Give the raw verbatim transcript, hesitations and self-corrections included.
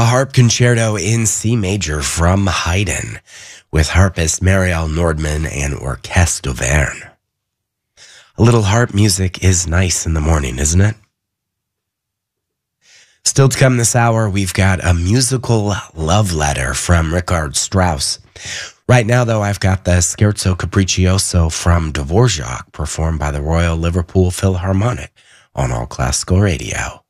Harp Concerto in C major from Haydn with harpist Marielle Nordman and Orchestre d'Auvergne. A little harp music is nice in the morning, isn't it? Still to come this hour, we've got a musical love letter from Richard Strauss. Right now, though, I've got the Scherzo Capriccioso from Dvorak performed by the Royal Liverpool Philharmonic on All Classical Radio.